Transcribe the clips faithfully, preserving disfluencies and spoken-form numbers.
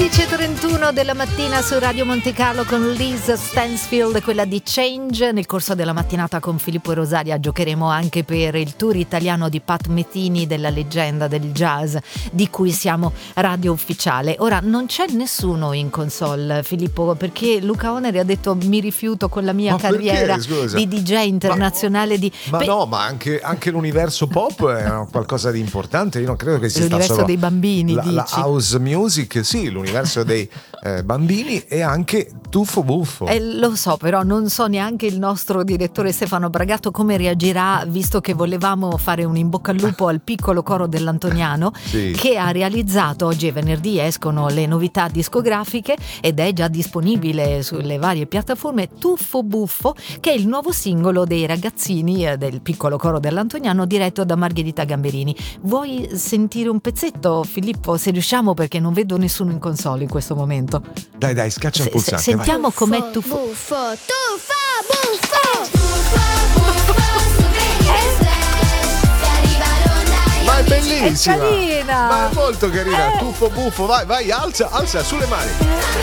undici e trentuno della mattina su Radio Monte Carlo con Liz Stansfield, quella di Change. Nel corso della mattinata con Filippo e Rosaria giocheremo anche per il tour italiano di Pat Metheny, della leggenda del jazz di cui siamo radio ufficiale. Ora non c'è nessuno in console, Filippo, perché Luca Oneri ha detto mi rifiuto con la mia ma carriera perché, di D J internazionale. Ma, di ma Pe- no, ma anche, anche l'universo pop è qualcosa di importante. Io non credo che sia l'universo solo dei bambini, la, dici? la house music, sì, l'universo dei eh, bambini e anche tuffo buffo. Eh, lo so, però non so neanche il nostro direttore Stefano Bragato come reagirà, visto che volevamo fare un in bocca al lupo al piccolo coro dell'Antoniano, Sì. che ha realizzato, oggi è venerdì, escono le novità discografiche ed è già disponibile sulle varie piattaforme Tuffo Buffo, che è il nuovo singolo dei ragazzini eh, del piccolo coro dell'Antoniano, diretto da Margherita Gamberini. Vuoi sentire un pezzetto, Filippo, se riusciamo, perché non vedo nessuno in console in questo momento? Dai dai, scaccia il Se- pulsante, se- sentiamo vai. com'è Tuffo. Buffo, tuffa, buffo, tuffa, buffo, su Vegas, se arriva l'onda. Ma è bellissima, È carina. ma è molto carina. Eh. Tuffo buffo, vai vai, alza alza sulle mani.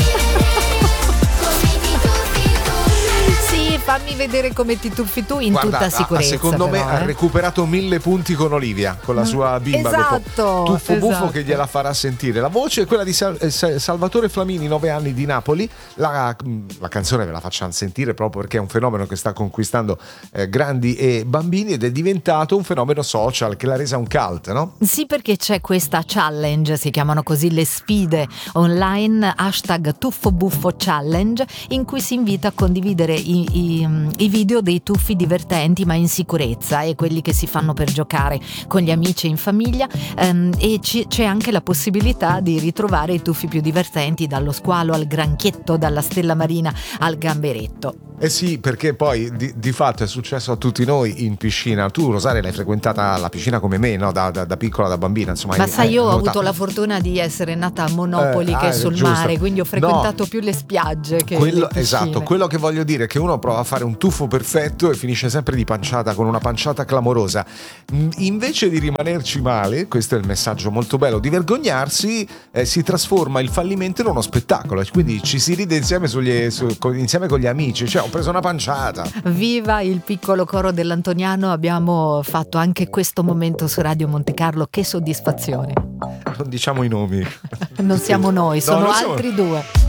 Sì, fammi vedere come ti tuffi tu in Guarda, tutta ha- sicurezza. secondo me però, ha eh. recuperato mille punti con Olivia, con la sua bimba. Esatto, dopo Tuffo buffo esatto. che gliela farà sentire. La voce è quella di Sal- eh, Sa- Salvatore Flamini, nove anni, di Napoli. La, la canzone ve la facciamo sentire proprio perché è un fenomeno che sta conquistando eh, grandi e bambini ed è diventato un fenomeno social che l'ha resa un cult, no? Sì, perché c'è questa challenge, si chiamano così le sfide online, hashtag Tuffo Buffo Challenge, in cui si invita a condividere i, i, i video dei tuffi divertenti ma in sicurezza, e quelli che si fanno per giocare con gli amici e in famiglia, ehm, e ci, c'è anche la possibilità di ritrovare i tuffi più divertenti, dallo squalo al granchietto, dalla stella marina al gamberetto. Eh sì, perché poi di, di fatto è successo a tutti noi in piscina. Tu, Rosaria, l'hai frequentata la piscina come me, no? Da, da, da piccola, da bambina, insomma. Ma hai- sai, hai io ho nuotato. avuto la fortuna di essere nata a Monopoli, Eh, che ah, è sul giusto. mare, quindi ho frequentato No. più le spiagge che Quello, le piscine. esatto, quello che voglio dire è che uno prova a fare un tuffo perfetto e finisce sempre di panciata, con una panciata clamorosa. Mm, Invece di rimanerci male, questo è il messaggio molto bello, di vergognarsi, eh, si trasforma il fallimento in uno spettacolo, e quindi ci si ride insieme, sugli, su- con, insieme con gli amici. Cioè, ho preso una panciata. Viva il piccolo coro dell'Antoniano, abbiamo fatto anche questo momento su Radio Monte Carlo, che soddisfazione. Non diciamo i nomi. Non siamo noi, No, sono non siamo- altri due.